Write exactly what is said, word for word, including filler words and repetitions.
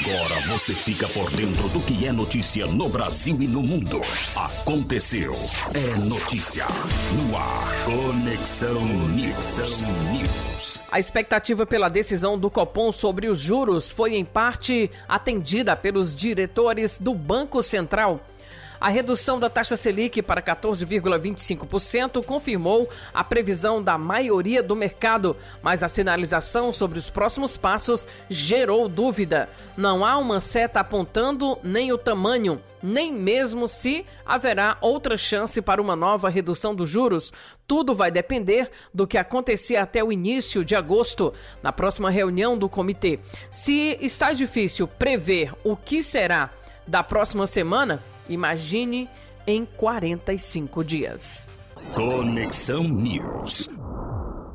Agora você fica por dentro do que é notícia no Brasil e no mundo. Aconteceu. É notícia. No ar. Conexão News. News. A expectativa pela decisão do Copom sobre os juros foi, em parte, atendida pelos diretores do Banco Central. A redução da taxa Selic para quatorze vírgula vinte e cinco por cento confirmou a previsão da maioria do mercado, mas a sinalização sobre os próximos passos gerou dúvida. Não há uma seta apontando nem o tamanho, nem mesmo se haverá outra chance para uma nova redução dos juros. Tudo vai depender do que acontecer até o início de agosto, na próxima reunião do comitê. Se está difícil prever o que será da próxima semana, imagine em quarenta e cinco dias. Conexão News.